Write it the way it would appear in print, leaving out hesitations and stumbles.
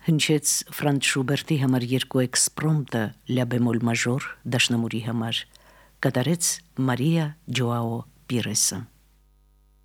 հնչեց Ֆրանց Շուբերտի համար 2 էքսպրոմտը լա բեմոլ մաժոր դաշնամուրի համար, կատարեց Մարիա Ջոաո Պիրեսը։